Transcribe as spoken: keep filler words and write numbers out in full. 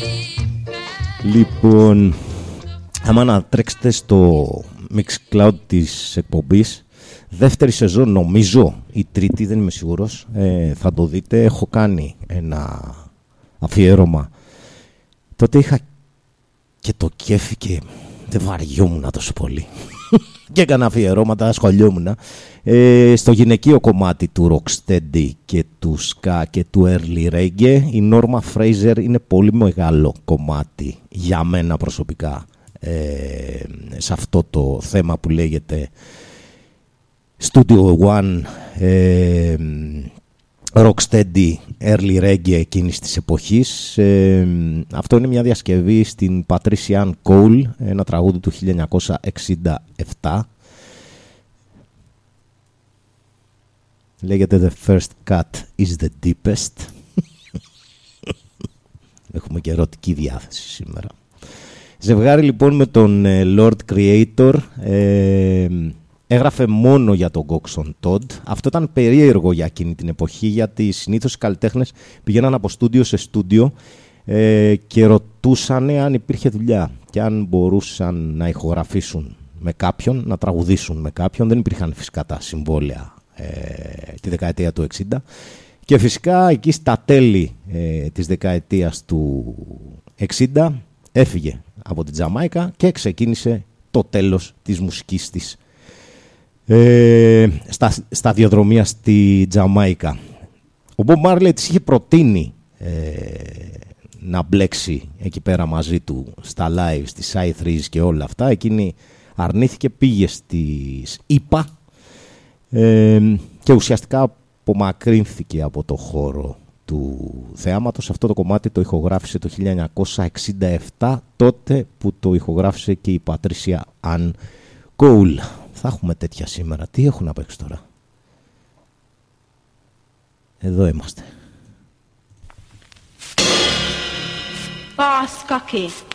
Λοιπόν, άμα να τρέξετε στο Mixcloud της εκπομπής, δεύτερη σεζόν νομίζω, η τρίτη δεν είμαι σίγουρος, ε, θα το δείτε, έχω κάνει ένα αφιέρωμα. Τότε είχα και το κέφι και δεν βαριόμουν τόσο πολύ. Και έκανα αφιερώματα, ασχολιόμουν. Ε, στο γυναικείο κομμάτι του Rocksteady και του Ska και του Early Reggae, η Norma Fraser είναι πολύ μεγάλο κομμάτι για μένα προσωπικά ε, σε αυτό το θέμα που λέγεται Studio One, ε, Rocksteady, Early Reggae εκείνης της εποχής. Ε, αυτό είναι μια διασκευή στην Patricia Ann Cole, ένα τραγούδι του χίλια εννιακόσια εξήντα επτά. Λέγεται The First Cut is the Deepest. Έχουμε και ερωτική διάθεση σήμερα. Ζευγάρι λοιπόν με τον Lord Creator. Ε, έγραφε μόνο για τον Coxsone Todd. Αυτό ήταν περίεργο για εκείνη την εποχή, γιατί συνήθως οι καλλιτέχνες πηγαίναν από στούντιο σε στούντιο ε, και ρωτούσαν αν υπήρχε δουλειά και αν μπορούσαν να ηχογραφήσουν με κάποιον, να τραγουδήσουν με κάποιον. Δεν υπήρχαν φυσικά τα συμβόλαια ε, τη δεκαετία του εξήντα. Και φυσικά εκεί στα τέλη ε, της δεκαετίας του εξήντα έφυγε από την Τζαμάικα και ξεκίνησε το τέλος της μουσικής της ε, στα, σταδιοδρομία στη Τζαμάικα. Ο Bob Marley της είχε προτείνει ε, να μπλέξει εκεί πέρα μαζί του στα live, στις άι θρι και όλα αυτά. Εκείνη αρνήθηκε, πήγε στις ΙΠΑ ε, και ουσιαστικά απομακρύνθηκε από το χώρο του θεάματος. Αυτό το κομμάτι το ηχογράφησε το χίλια εννιακόσια εξήντα επτά, τότε που το ηχογράφησε και η Πατρίσια Αν Κόουλ. Θα έχουμε τέτοια σήμερα. Τι έχουν να παίξει τώρα? Εδώ είμαστε. Boss Cocky.